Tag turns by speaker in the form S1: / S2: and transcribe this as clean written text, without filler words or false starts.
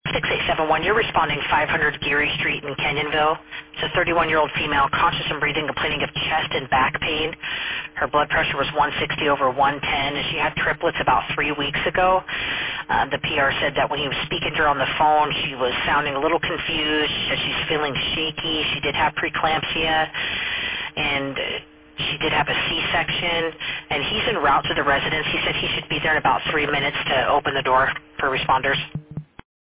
S1: 6871, you're responding 500 Geary Street in Canyonville. It's a 31-year-old female, conscious and breathing, complaining of chest and back pain. Her blood pressure was 160 over 110, and she had triplets about 3 weeks ago. The PR said that when he was speaking to her on the phone, she was sounding a little confused. She said she's feeling shaky. She did have preeclampsia, and she did have a C-section, and he's en route to the residence. He said he should be there in about 3 minutes to open the door for responders.